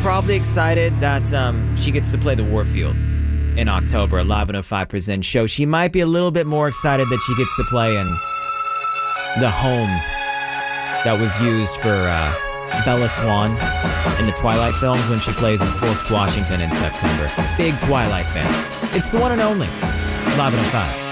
probably excited that she gets to play the Warfield in October. Live 105 presents show. She might be a little bit more excited that she gets to play in the home that was used for Bella Swan in the Twilight films when she plays in Forks, Washington in September. Big Twilight fan. It's the one and only Live 105.